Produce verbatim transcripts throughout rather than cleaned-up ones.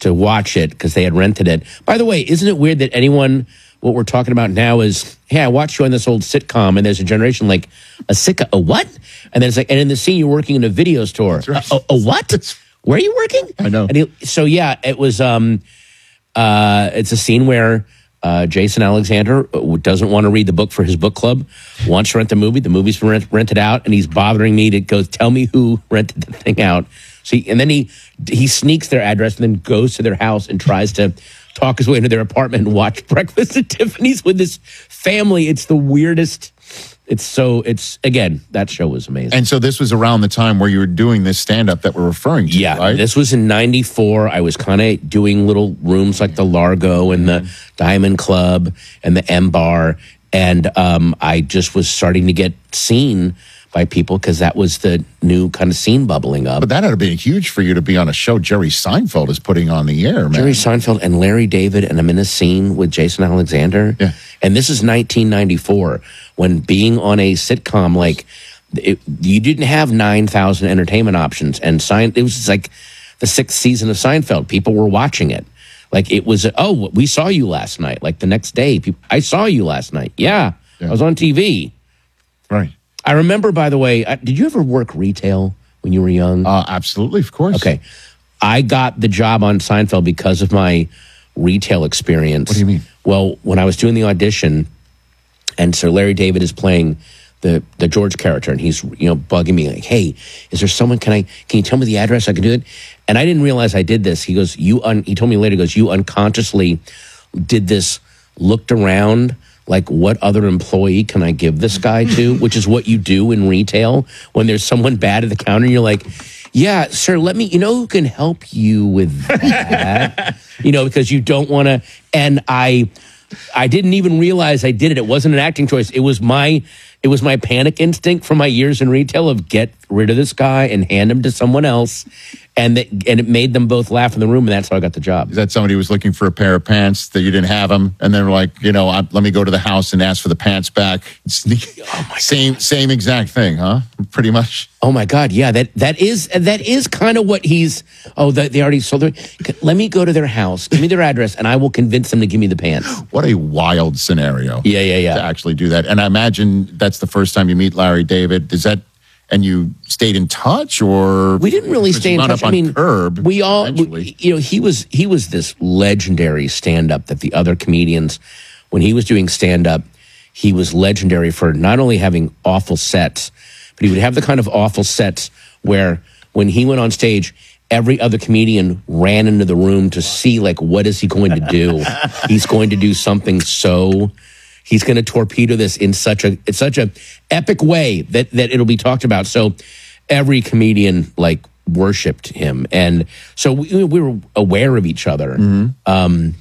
to watch it because they had rented it. By the way, isn't it weird that anyone, what we're talking about now is, hey, I watched you on this old sitcom, and there's a generation like, a sitcom, a what? And then it's like, and in the scene, you're working in a video store. Right. A, a, a what? Where are you working? I know. And he, so, yeah, it was, um, uh, it's a scene where uh, Jason Alexander doesn't want to read the book for his book club, wants to rent the movie. The movie's been rent, rented out, and he's bothering me to go, tell me who rented the thing out. So he, and then he he sneaks their address and then goes to their house and tries to talk his way into their apartment and watch Breakfast at Tiffany's with this family. It's the weirdest. It's so, it's, again, that show was amazing. And so this was around the time where you were doing this stand-up that we're referring to, yeah, right? This was in ninety-four. I was kind of doing little rooms like the Largo and the Diamond Club and the M Bar. And um, I just was starting to get seen by people because that was the new kind of scene bubbling up. But that had to be huge for you to be on a show Jerry Seinfeld is putting on the air, man. Jerry Seinfeld and Larry David, and I'm in a scene with Jason Alexander. Yeah. And this is nineteen ninety-four, when being on a sitcom, like, it, you didn't have nine thousand entertainment options. And Sein, it was like the sixth season of Seinfeld. People were watching it. Like, it was, oh, we saw you last night. Like, the next day, people, I saw you last night. Yeah, yeah. I was on T V. Right. I remember, by the way, uh, did you ever work retail when you were young? Uh, absolutely, of course. Okay. I got the job on Seinfeld because of my retail experience. What do you mean? Well, when I was doing the audition, and so Larry David is playing the the George character, and he's, you know, bugging me like, "Hey, is there someone? Can I? Can you tell me the address? I can do it." And I didn't realize I did this. He goes, "You." Un-, he told me later. He goes, "You unconsciously did this. Looked around." Like, what other employee can I give this guy to? Which is what you do in retail when there's someone bad at the counter. And you're like, yeah, sir, let me, you know who can help you with that? You know, because you don't want to. And I, I didn't even realize I did it. It wasn't an acting choice. It was my, it was my panic instinct from my years in retail of get rid of this guy and hand him to someone else. And that, and it made them both laugh in the room, and that's how I got the job. Is that somebody who was looking for a pair of pants that you didn't have them, and they're like, you know, I, let me go to the house and ask for the pants back? Oh my same, God. same exact thing, huh? Pretty much. Oh my God, yeah, that that is that is kind of what he's. Oh, they already sold their. Let me go to their house, give me their address, and I will convince them to give me the pants. What a wild scenario! Yeah, yeah, yeah. To actually do that, and I imagine that's the first time you meet Larry David. Is that? And you stayed in touch, or we didn't really stay in touch. I mean, Curb, we all, we, you know, he was he was this legendary stand-up that the other comedians, when he was doing stand-up, he was legendary for not only having awful sets, but he would have the kind of awful sets where when he went on stage, every other comedian ran into the room to see, like, what is he going to do? He's going to do something so. He's going to torpedo this in such a it's such a epic way that that it'll be talked about. So every comedian like worshipped him, and so we, we were aware of each other. Mm-hmm. Um,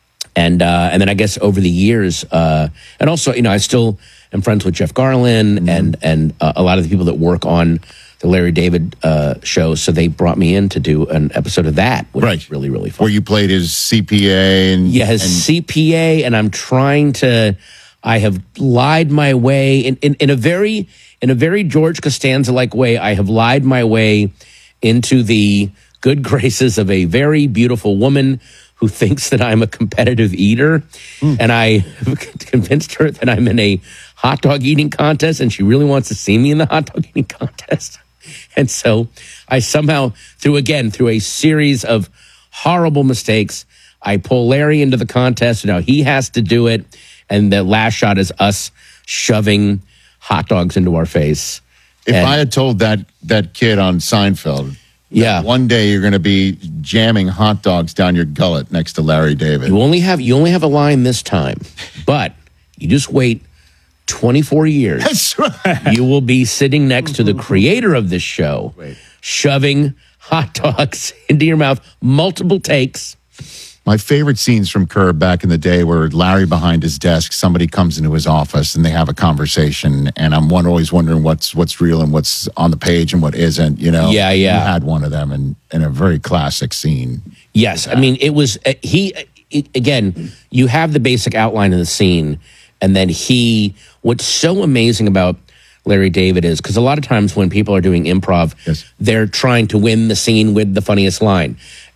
and uh, and then I guess over the years, uh, and also, you know, I still am friends with Jeff Garlin mm-hmm. and and uh, a lot of the people that work on the Larry David uh, show. So they brought me in to do an episode of that, which right. was really, really fun. Where you played his C P A and yeah, his and- C P A, and I'm trying to. I have lied my way in, in, in a very in a very George Costanza like way. I have lied my way into the good graces of a very beautiful woman who thinks that I'm a competitive eater, mm. and I convinced her that I'm in a hot dog eating contest, and she really wants to see me in the hot dog eating contest. And so I somehow, through again through a series of horrible mistakes, I pull Larry into the contest. Now he has to do it. And the last shot is us shoving hot dogs into our face. If and, I had told that that kid on Seinfeld, yeah, one day you're going to be jamming hot dogs down your gullet next to Larry David. You only have you only have a line this time, but you just wait twenty-four years. That's right. You will be sitting next to the creator of this show, wait. shoving hot dogs into your mouth, multiple takes. My favorite scenes from Curb back in the day were Larry behind his desk, somebody comes into his office and they have a conversation, and I'm one always wondering what's what's real and what's on the page and what isn't, you know? Yeah, yeah. You had one of them in, in a very classic scene. Yes, yeah. I mean, it was, uh, he, it, again, you have the basic outline of the scene, and then he, what's so amazing about Larry David is, because a lot of times when people are doing improv, yes. they're trying to win the scene with the funniest line.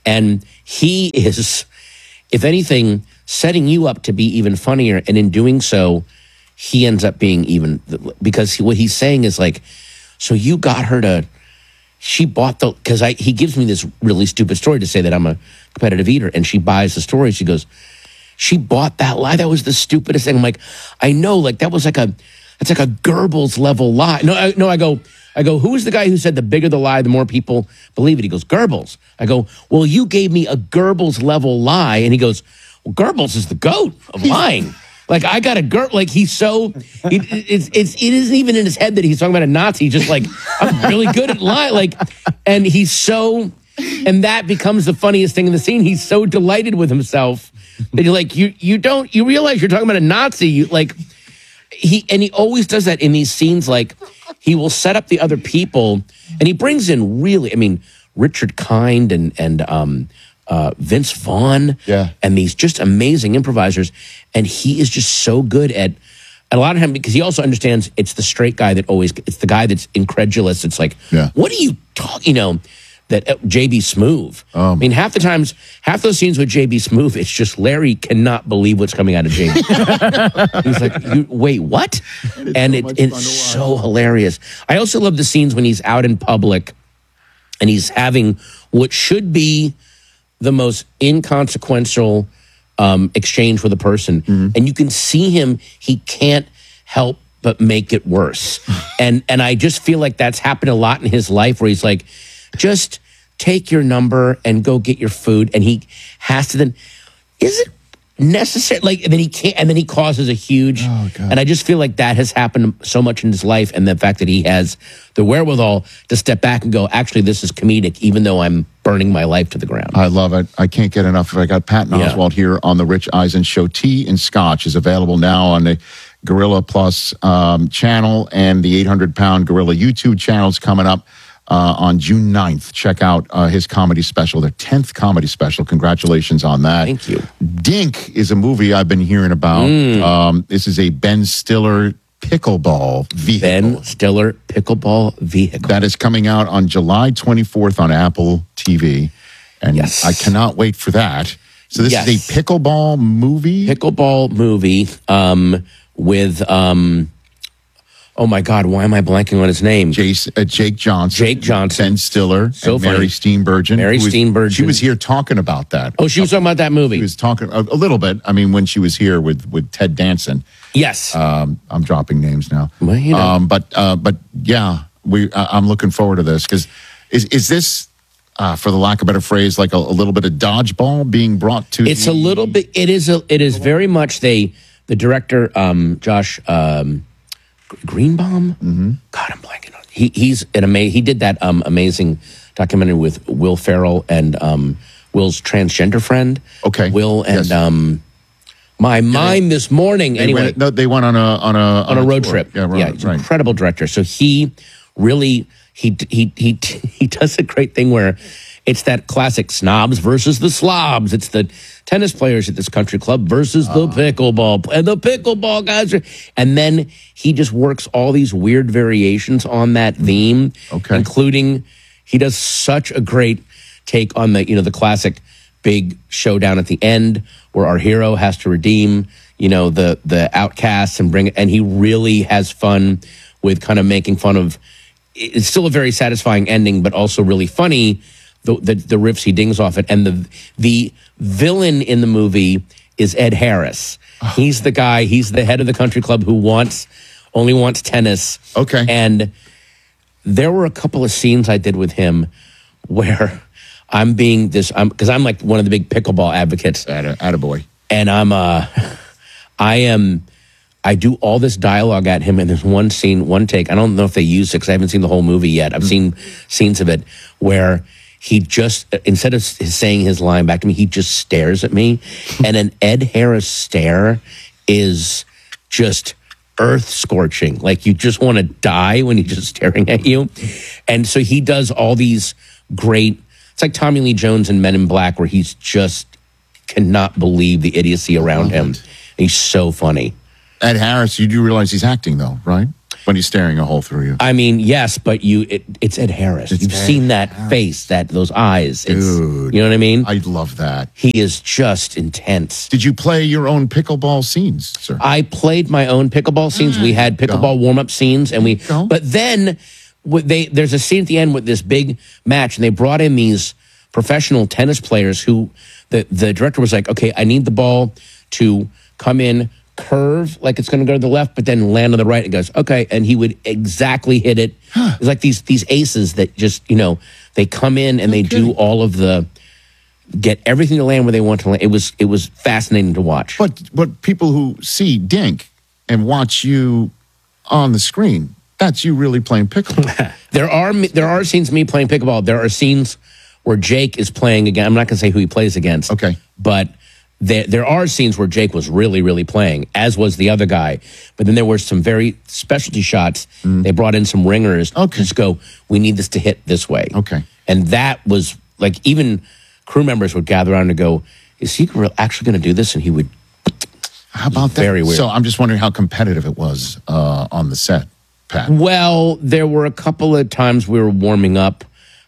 And he is, if anything, setting you up to be even funnier. And in doing so, he ends up being even, because what he's saying is like, so you got her to, she bought the, because I he gives me this really stupid story to say that I'm a competitive eater, and she buys the story. She goes, she bought that lie. That was the stupidest thing. I'm like, I know, like that was like a, it's like a Goebbels level lie. No, I, no, I go, I go, who was the guy who said the bigger the lie, the more people believe it? He goes, Goebbels. I go, well, you gave me a Goebbels level lie. And he goes, well, Goebbels is the goat of lying. Like, I got a Goebbels, like he's so, he, it's, it's, it isn't even in his head that he's talking about a Nazi. Just like, I'm really good at lying. Like, and he's so, and that becomes the funniest thing in the scene. He's so delighted with himself that you're like, you, you don't, you realize you're talking about a Nazi. You like, he, and he always does that in these scenes. Like, he will set up the other people, and he brings in really, I mean, Richard Kind and and um, uh, Vince Vaughn, yeah, and these just amazing improvisers. And he is just so good at, at a lot of him, because he also understands it's the straight guy that always, it's the guy that's incredulous. It's like, yeah. What are you talking? You know, that uh, J B. Smoove. Um, I mean, half the times, half those scenes with J B. Smoove, it's just Larry cannot believe what's coming out of J B. He's like, you, wait, what? It and so it, much it's fun to so watch. hilarious. I also love the scenes when he's out in public and he's having what should be the most inconsequential um, exchange with a person. Mm-hmm. And you can see him, he can't help but make it worse. and and I just feel like that's happened a lot in his life, where he's like, just take your number and go get your food. And he has to then, is it necessary? Like, and then he can't, and then he causes a huge, Oh, God. and I just feel like that has happened so much in his life. And the fact that he has the wherewithal to step back and go, actually, this is comedic, even though I'm burning my life to the ground. I love it. I can't get enough of it. I got Patton Yeah. Oswalt here on the Rich Eisen Show. Tea and Scotch is available now on the Gorilla Plus um, channel, and the eight hundred pound Gorilla YouTube channel is coming up uh, on June ninth. Check out uh, his comedy special, their tenth comedy special. Congratulations on that. Thank you. Dink is a movie I've been hearing about. Mm. Um, this is a Ben Stiller pickleball vehicle. Ben Stiller pickleball vehicle. That is coming out on July twenty-fourth on Apple T V. And Yes. I cannot wait for that. So this Yes. is a pickleball movie? Pickleball movie um, with, um, oh my God, why am I blanking on his name? Jason, uh, Jake Johnson. Jake Johnson. Ben Stiller. So and Mary funny. Steenburgen. Mary who was- Steenburgen. She was here talking about that. Oh, she was talking about that movie. She was talking a, a little bit. I mean, when she was here with, with Ted Danson. Yes. Um, I'm dropping names now. Well, you know. um, but uh, but yeah, we. Uh, I'm looking forward to this because is is this, uh, for the lack of a better phrase, like a, a little bit of dodgeball being brought to? It's the, a little bit. It is. A, it is very much. They. The director, um, Josh um, Greenbaum. Mm-hmm. God, I'm blanking on. He he's an amazing. He did that um, amazing documentary with Will Ferrell and um, Will's transgender friend. Okay. Will and Yes. um, my mind this morning. They Anyway, went, no, they went on a on a on a road tour. trip. Yeah, right. Yeah, he's an right. incredible director. So he really he he he he does a great thing where it's that classic snobs versus the slobs. It's the tennis players at this country club versus the pickleball and the pickleball guys. Are, and then he just works all these weird variations on that theme, Okay. including he does such a great take on the you know the classic big showdown at the end where our hero has to redeem you know the the outcasts and bring and he really has fun with kind of making fun of. It's still a very satisfying ending, but also really funny. The, the the riffs he dings off it, and the the villain in the movie is Ed Harris. He's the guy. He's the head of the country club who wants only wants tennis. Okay. And there were a couple of scenes I did with him where I'm being this. I'm because I'm like one of the big pickleball advocates, Atta, attaboy. and I'm uh, I am. I do all this dialogue at him, and there's one scene, one take. I don't know if they used it because I haven't seen the whole movie yet. I've seen scenes of it where he just, instead of saying his line back to me, he just stares at me. And an Ed Harris stare is just earth scorching. Like you just want to die when he's just staring at you. And so he does all these great, it's like Tommy Lee Jones in Men in Black, where he's just cannot believe the idiocy around him. it. He's so funny. Ed Harris, you do realize he's acting though, right? When he's staring a hole through you. I mean, yes, but you it, it's Ed Harris. It's You've Ed seen that face, that those eyes. It's, Dude. You know what I mean? I love that. He is just intense. Did you play your own pickleball scenes, sir? I played my own pickleball scenes. We had pickleball warm up scenes, and we. Go. But then what they there's a scene at the end with this big match, and they brought in these professional tennis players who the the director was like, okay, I need the ball to come in, curve like it's going to go to the left, but then land on the right. It goes okay, and he would exactly hit it. Huh. It's like these these aces that just you know they come in and they Okay. do all of the get everything to land where they want to land. It was it was fascinating to watch. But but people who see Dink and watch you on the screen, that's you really playing pickleball. There are there are scenes of me playing pickleball. There are scenes where Jake is playing again. I'm not going to say who he plays against. Okay. But there there are scenes where Jake was really, really playing, as was the other guy. But then there were some very specialty shots. They brought in some ringers. Okay. Just go, we need this to hit this way. Okay. And that was like even crew members would gather around and go, is he re- actually going to do this? And he would. How about that? Very weird. So I'm just wondering how competitive it was uh, on the set, Pat. Well, there were a couple of times we were warming up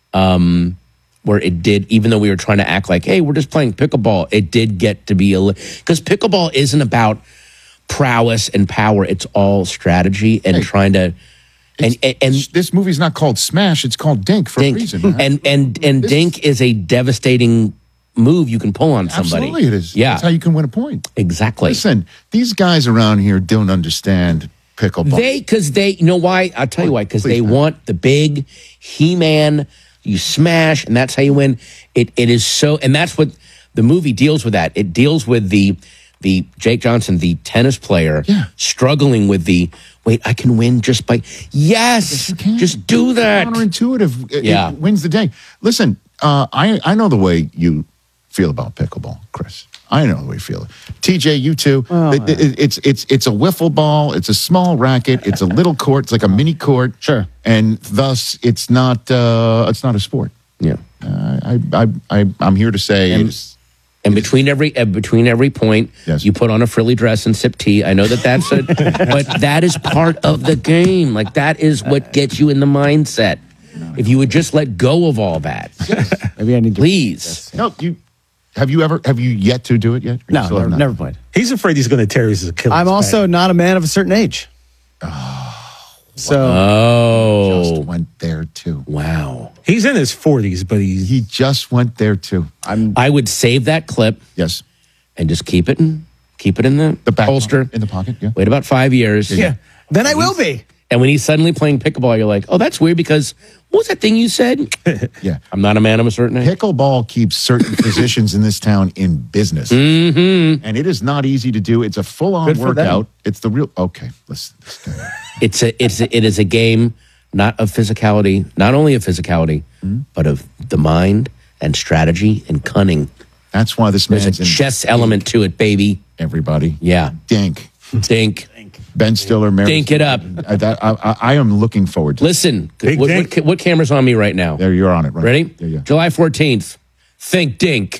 um, where it did, even though we were trying to act like, hey, we're just playing pickleball, it did get to be a little, because pickleball isn't about prowess and power. It's all strategy and Hey, trying to, and, and, and This movie's not called Smash; it's called Dink for Dink. a reason. man. And, and, and This- Dink is a devastating move you can pull on somebody. Absolutely, it is. Yeah, That's how you can win a point. exactly. Listen, these guys around here don't understand pickleball. They, because they, you know why? I'll tell you why. Because Please, they man. want the big He-Man, you smash, and that's how you win. It It is so, and that's what the movie deals with that. It deals with the, the Jake Johnson, the tennis player, Yeah. struggling with the, wait, I can win just by, yes, you can. just do that. Counterintuitive. It, Yeah. it wins the day. Listen, uh, I I know the way you feel about pickleball, Chris. I know the way you feel. T J, you too. It- it- it's it's it's a wiffle ball. It's a small racket. It's a little court. It's like a mini court. Sure. And thus, it's not uh, it's not a sport. Yeah. Uh, I I I I'm here to say. it's, And between every uh, between every point, Yes. you put on a frilly dress and sip tea. I know that that's it, but that is part of the game. Like that is what gets you in the mindset. If you would just let go of all that, Maybe I need to. please. no, you have you ever have you yet to do it yet? Or you No, still have never, not? never played. He's afraid he's going to tear his Achilles. I'm also back. not a man of a certain age. So Oh, Just went there too. wow. He's in his forties, but he's He just went there too. I'm. I would save that clip Yes, and just keep it in keep it in the, the back holster. in the pocket. Yeah. Wait about five years. Yeah. Then I will be. And when he's suddenly playing pickleball, you're like, oh, that's weird because what was that thing you said? Yeah. I'm not a man of a certain age. Pickleball keeps certain physicians in this town in business. Mm-hmm. And it is not easy to do. It's a full on Good for them. workout. It's the real. Okay. Listen. This guy. It's a it's a, it is a game not of physicality, not only of physicality, Mm-hmm. but of the mind and strategy and cunning. That's why this There's man's a in chess element to it, baby. everybody. Yeah. Dink. Dink. Ben Stiller. Mary Dink it up. I, that- I, I, I am looking forward to Listen, Big what, dink. what, what camera's on me right now? There, you're on it, right? Ready? Yeah, yeah. July fourteenth. Think Dink.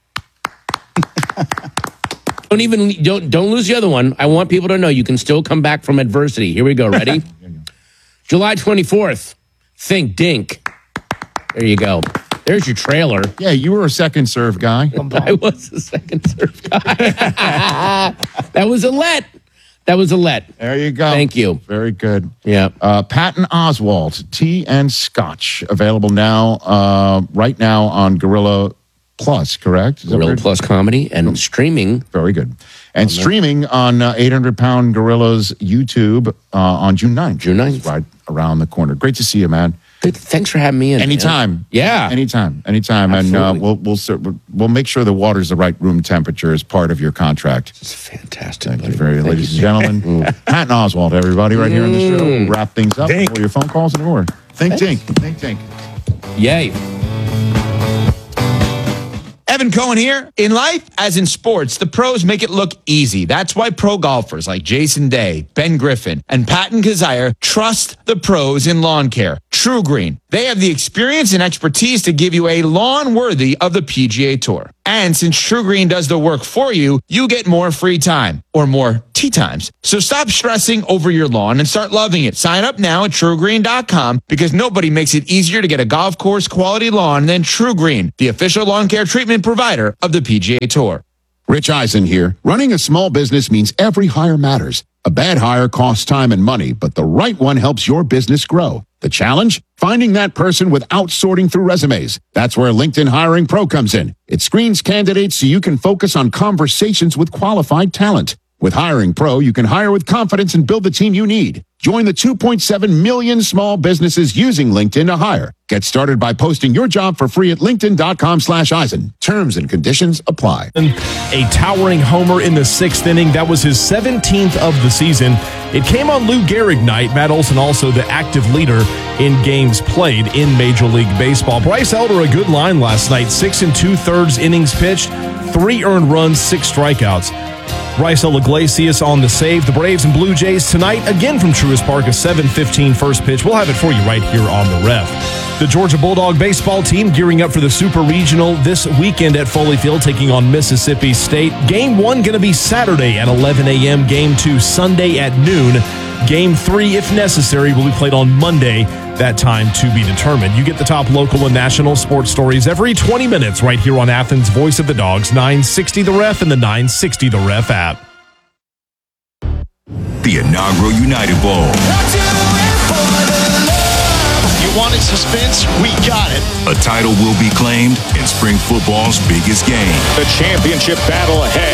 Don't even don't don't lose the other one. I want people to know you can still come back from adversity. Here we go. Ready? July twenty-fourth. Think Dink. There you go. There's your trailer. Yeah, you were a second serve guy. I was the second serve guy. That was a let. That was a let. There you go. Thank you. Very good. Yeah. Uh, Patton Oswalt, Tea and Scotch, available now, uh, right now on Gorilla Plus, correct? Is that Gorilla weird? Plus comedy and streaming. Very good. And streaming on uh, eight hundred pound Gorilla's YouTube uh, on June ninth. June ninth. It's right around the corner. Great to see you, man. Good. Thanks for having me in. man. Anytime. Yeah. Anytime. Anytime. And uh, Absolutely. we'll we'll cer- we'll make sure the water's the right room temperature as part of your contract. It's fantastic. Thank you buddy. very, Thank ladies you. and gentlemen. Patton Oswalt, everybody, right here on the show. We'll wrap things up. Dink. All your phone calls and more. Think, think, think, think. Yay. Evan Cohen here. In life, as in sports, the pros make it look easy. That's why pro golfers like Jason Day, Ben Griffin, and Patton Kazire trust the pros in lawn care. True Green. They have the experience and expertise to give you a lawn worthy of the P G A Tour. And since True Green does the work for you, you get more free time or more tee times. So stop stressing over your lawn and start loving it. Sign up now at true green dot com because nobody makes it easier to get a golf course quality lawn than True Green, the official lawn care treatment provider of the P G A Tour. Rich Eisen here. Running a small business means every hire matters. A bad hire costs time and money, but the right one helps your business grow. The challenge? Finding that person without sorting through resumes. That's where LinkedIn Hiring Pro comes in. It screens candidates so you can focus on conversations with qualified talent. With Hiring Pro, you can hire with confidence and build the team you need. Join the two point seven million small businesses using LinkedIn to hire. Get started by posting your job for free at linkedin dot com slash Eisen. Terms and conditions apply. A towering homer in the sixth inning. That was his seventeenth of the season. It came on Lou Gehrig night. Matt Olson also the active leader in games played in Major League Baseball. Bryce Elder, a good line last night. Six and two-thirds innings pitched, three earned runs, six strikeouts. Raisel Iglesias on the save. The Braves and Blue Jays tonight, again from Truist Park, a seven fifteen first pitch. We'll have it for you right here on the Ref. The Georgia Bulldog baseball team gearing up for the Super Regional this weekend at Foley Field, taking on Mississippi State. Game one going to be Saturday at eleven a.m. Game two Sunday at noon. Game three, if necessary, will be played on Monday. That time to be determined. You get the top local and national sports stories every twenty minutes right here on Athens' Voice of the Dogs, nine sixty The Ref and the nine sixty The Ref app. The inaugural United Bowl. You wanted suspense? We got it. A title will be claimed in spring football's biggest game. The championship battle ahead.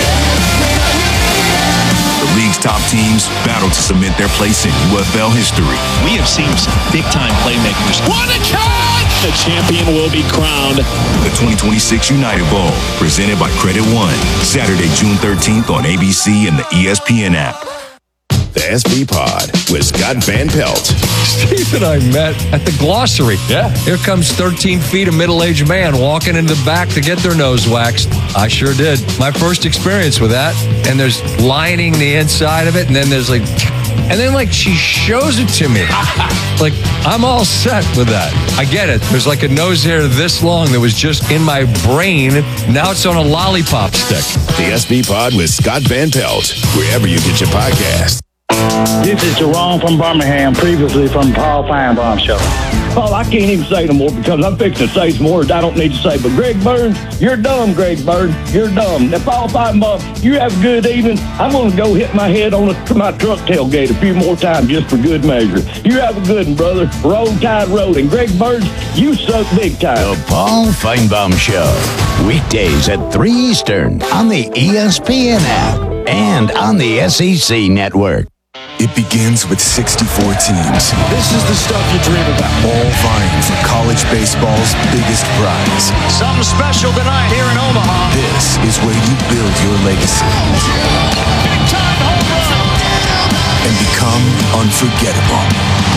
The league's top teams battle to cement their place in U F L history. We have seen some big-time playmakers. What a catch! The champion will be crowned. The twenty twenty-six United Bowl, presented by Credit One. Saturday, June thirteenth on A B C and the E S P N app. The S B Pod with Scott Van Pelt. Steve and I met at the Glossary. Yeah. Here comes thirteen feet of middle-aged man walking into the back to get their nose waxed. I sure did. My first experience with that. And there's lining the inside of it, and then there's like... And then, like, she shows it to me. Like, I'm all set with that. I get it. There's like a nose hair this long that was just in my brain. Now it's on a lollipop stick. The S B Pod with Scott Van Pelt, wherever you get your podcast. This is Jerome from Birmingham, previously from Paul Feinbaum Show. Paul, I can't even say no more because I'm fixing to say some words I don't need to say. But Greg Burns, you're dumb, Greg Burns. You're dumb. Now, Paul Feinbaum, you have a good evening. I'm going to go hit my head on the, my truck tailgate a few more times just for good measure. You have a good one, brother. Roll Tide Road. And Greg Burns, you suck big time. The Paul Feinbaum Show. Weekdays at three Eastern on the E S P N app and on the S E C network. It begins with sixty-four teams. This is the stuff you dream about. All vying for college baseball's biggest prize. Something special tonight here in Omaha. This is where you build your legacy. Big time home run. And become unforgettable.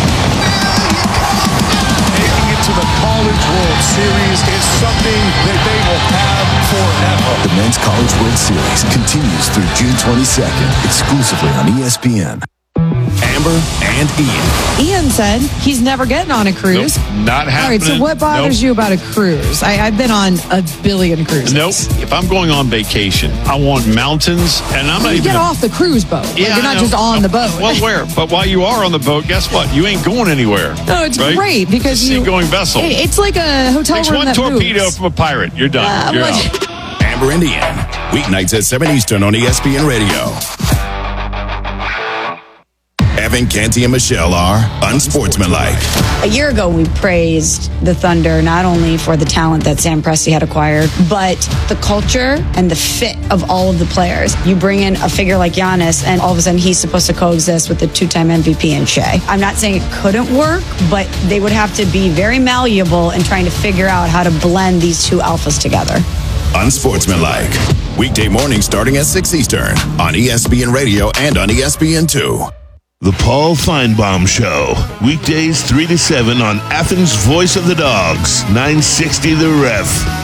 Making it to the College World Series is something that they will have forever. The Men's College World Series continues through June twenty-second, exclusively on E S P N. Amber and Ian. Ian said he's never getting on a cruise. Nope, not happening. All right, so what bothers nope. you about a cruise? I, I've been on a billion cruises. Nope. If I'm going on vacation, I want mountains, and I'm well, not you even get off the cruise boat. Like, yeah, you're not I know. just on the boat. Well, where? But while you are on the boat, guess what? You ain't going anywhere. No, it's right? great because it's a you seagoing vessel. It, it's like a hotel Takes room one that torpedo moves. from a pirate. You're done. Uh, You're like, out. Amber and Ian. Weeknights at seven Eastern on E S P N Radio. Evan, Canty, and Michelle are unsportsmanlike. A year ago, we praised the Thunder not only for the talent that Sam Presti had acquired, but the culture and the fit of all of the players. You bring in a figure like Giannis, and all of a sudden he's supposed to coexist with the two-time M V P in Shea. I'm not saying it couldn't work, but they would have to be very malleable in trying to figure out how to blend these two alphas together. Unsportsmanlike. Weekday mornings starting at six Eastern on E S P N Radio and on E S P N two. The Paul Feinbaum Show. Weekdays three to seven on Athens' Voice of the Dogs, nine sixty The Ref.